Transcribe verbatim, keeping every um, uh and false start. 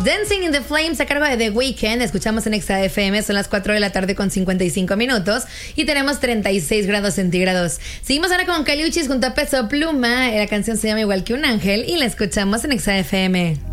Dancing in the Flames a cargo de The Weeknd. Escuchamos en Exa F M. Son las cuatro de la tarde con cincuenta y cinco minutos y tenemos treinta y seis grados centígrados. Seguimos ahora con Caliuchis junto a Peso Pluma. La canción se llama Igual que un ángel y la escuchamos en Exa F M.